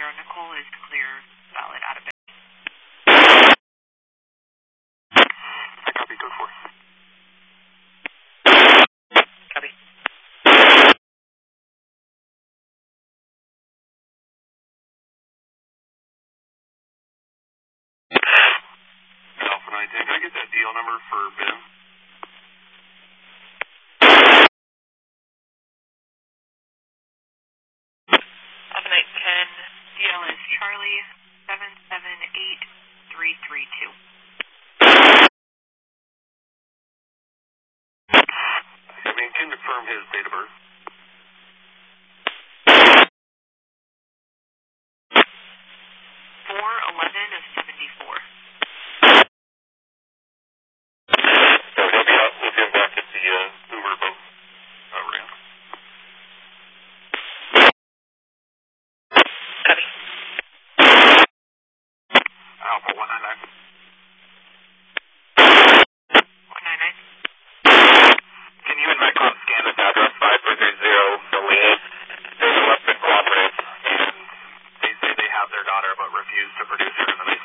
Nicole is clear, valid, out of bed. I copy, code 4. Copy. Alpha 910, can I get that deal number for Ben? Alpha 910, DL is Charlie 778332. I mean, can you confirm his date of birth? 4/11 of 74. So he'll be out with him back at the Uber boat ramp. Copy. Alpha 199. 199. Can you and Metcom scan this address 5430 Delaney? There's a less than cooperative, and they say they have their daughter but refuse to produce her in the